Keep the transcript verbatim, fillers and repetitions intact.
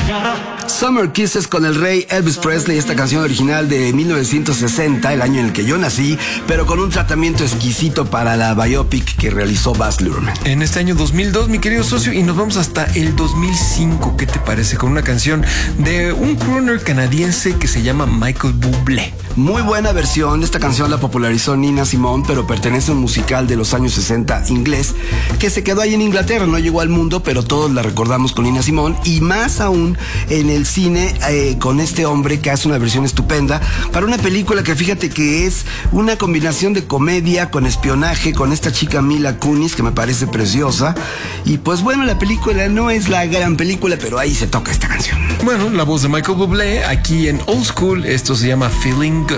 Summer Kisses con el rey Elvis Presley, esta canción original de mil novecientos sesenta, el año en el que yo nací, pero con un tratamiento exquisito para la biopic que realizó Baz Luhrmann. En este año dos mil dos, mi querido socio, y nos vamos hasta el dos mil cinco, ¿qué te parece? Con una canción de un crooner canadiense que se llama Michael Bublé. Muy buena versión, esta canción la popularizó Nina Simone, pero pertenece a un musical de los años sesenta inglés, que se quedó ahí en Inglaterra, no llegó al mundo, pero todos la recordamos con Nina Simone, y más aún en el cine eh, con este hombre que hace una versión estupenda para una película que fíjate que es una combinación de comedia con espionaje, con esta chica Mila Kunis que me parece preciosa, y pues bueno, la película no es la gran película, pero ahí se toca esta canción. Bueno, la voz de Michael Bublé aquí en Old School, esto se llama Feeling